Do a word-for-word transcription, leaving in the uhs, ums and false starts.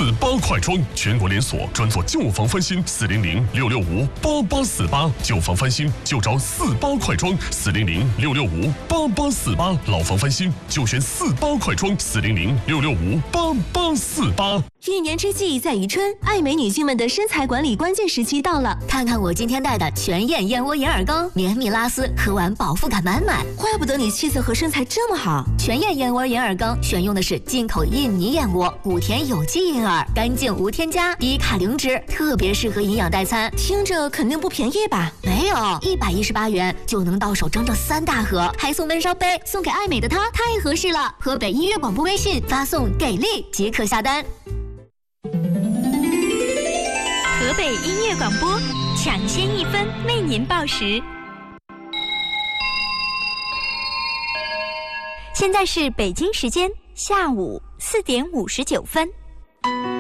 八快装，全国连锁，专做旧房翻新。四零零六六五八八四八，旧房翻新就找四八快装。四零零六六五八八四八，老房翻新就选四八快装。四零零六六五八八四八。 一年之计在于春，爱美女性们的身材管理关键时期到了。 看看我今天带的全燕燕窝银耳羹，绵密拉丝，喝完饱腹感满满。 怪不得你气色和身材这么好。 全燕燕窝银耳羹选用的是进口印尼燕窝，谷田有机银耳，干净无添加，低卡零脂，特别适合营养代餐。 听着肯定不便宜吧？ 没有，一百一十八元就能到手整整三大盒，还送焖烧杯，送给爱美的她太合适了。河北音乐广播微信发送给力即可下单。 河北音乐广播，抢先一分为您报时。现在是北京时间下午四点五十九分。